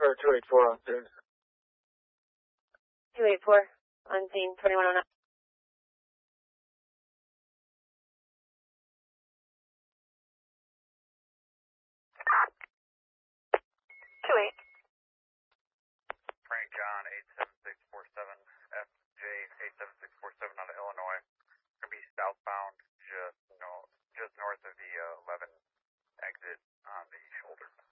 Or 284 on scene. 284 on scene, 2109. 28. Frank John 87647, FJ 87647 out of Illinois. Going to be southbound just north of the 11 exit on the shoulder.